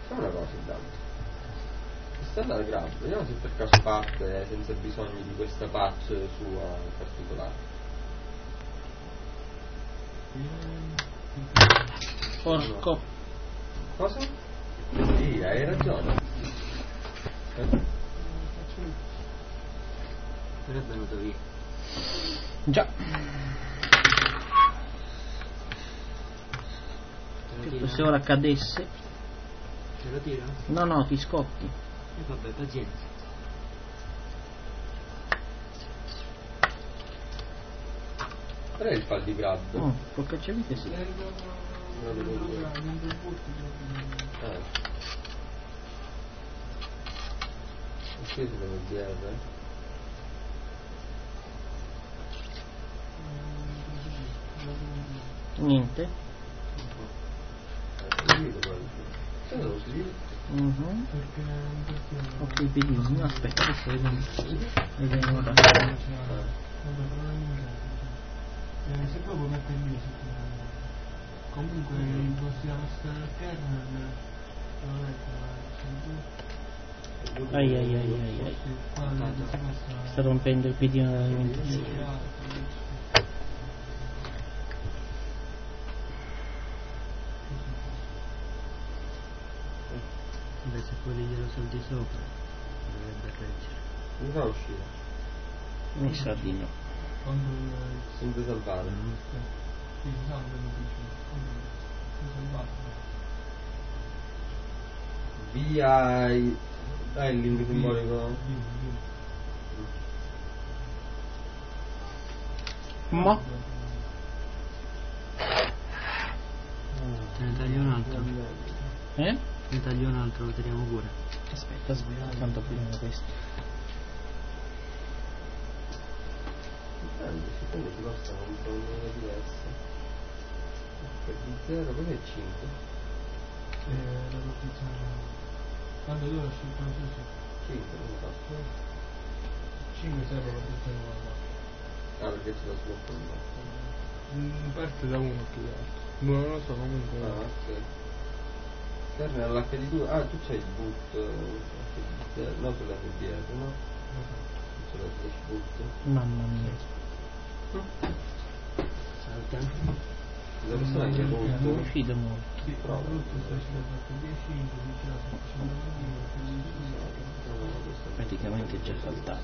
Facciamo una cosa intanto. Stella al grab, vediamo se per caso parte senza bisogno di questa patch sua particolare. Porco. Cosa? Sì, hai ragione. Però è venuto via. Già. Se ora cadesse. Ce lo tira? No, no, ti scoppi. E vabbè, pazienza. Qual è il pal di grab? Oh, col cacciavite sì. Non lo devo dire. E qui si deve BR? Niente. Sono lo slip? Ok, pedini. Aspetta, adesso vediamo ora. Se proprio mette lì comunque il vostro kernel Ai. Sta rompendo il piedino dell'alimentazione. Beh, se poi glielo salti sopra dovrebbe reggere. Mi fa uscire. Mi sa di no. Sempre salvare. Via dai il link simbolico. Ma Ne taglio un altro. Ne taglio un altro, lo tiriamo pure. Aspetta, tanto prima questo. Quindi si costano un po' in maniera diversa. Per di 0, cos'è 5? la posizione quando tu lasci il processo 5, non lo so. 5 serve la posizione Ah, perché c'è lo sblocco parte da uno più che altro non lo so comunque ah, ok. Serve all'HD2. Ah, tu c'hai il boot HD0, no, sull'FBR, no? Sulla slash boot. Mamma mia. Salta. La persona che boot. Non fido molto. sì, Prova. Praticamente è già saltato.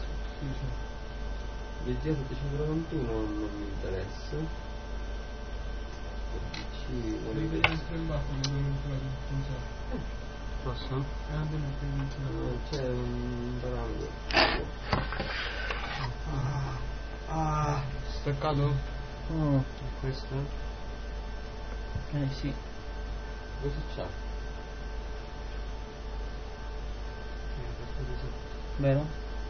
Il G791 non mi interessa. Posso? C'è un parametro. Staccato? Oh, Questo? sì. Cosa c'ha? Questo di sotto. Vero?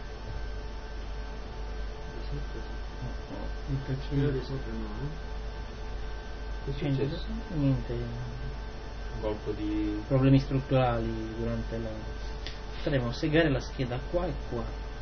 Di sotto sì. Il Quello caccino di sopra no, Che è Niente, successo? niente. Un colpo di... Problemi strutturali durante la... Potremmo segare la scheda qua e qua.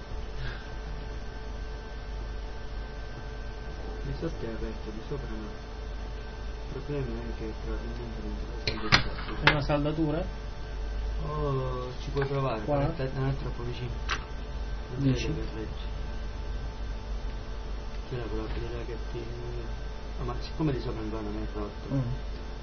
Di sotto è aperto, di sopra no. Il problema è che probabilmente non te la saldo di sotto. C'è una saldatura? Oh, ci puoi provare, Qua? non è troppo vicino. Non Dici? credo che regge. C'è la probabilità che ti... No, ma siccome di sopra ancora non è rotto,